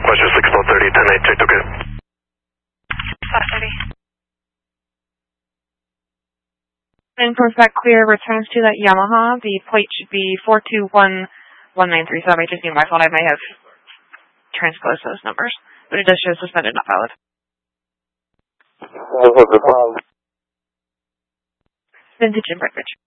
Question 6430, 10-8, check to good. 530. And for that clear returns to that Yamaha, the plate should be 421-193. So that might just be my fault. I might have transposed those numbers. But it does show suspended, not valid. Vintage and Breckenridge.